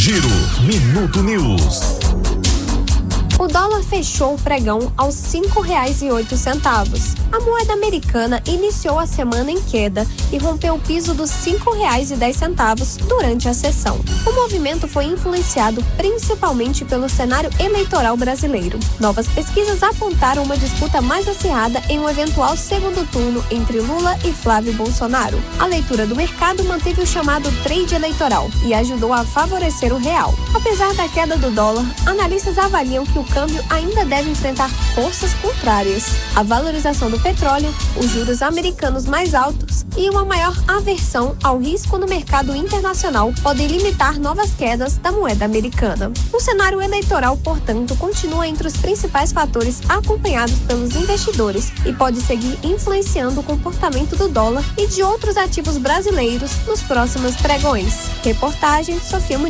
Giro Minuto News. O dólar fechou o pregão aos R$ 5,08. A moeda americana iniciou a semana em queda e rompeu o piso dos R$ 5,10 durante a sessão. O movimento foi influenciado principalmente pelo cenário eleitoral brasileiro. Novas pesquisas apontaram uma disputa mais acirrada em um eventual segundo turno entre Lula e Flávio Bolsonaro. A leitura do mercado manteve o chamado trade eleitoral e ajudou a favorecer o real. Apesar da queda do dólar, analistas avaliam que o câmbio ainda deve enfrentar forças contrárias. A valorização do petróleo, os juros americanos mais altos e uma maior aversão ao risco no mercado internacional podem limitar novas quedas da moeda americana. O cenário eleitoral, portanto, continua entre os principais fatores acompanhados pelos investidores e pode seguir influenciando o comportamento do dólar e de outros ativos brasileiros nos próximos pregões. Reportagem Sofia Muniz.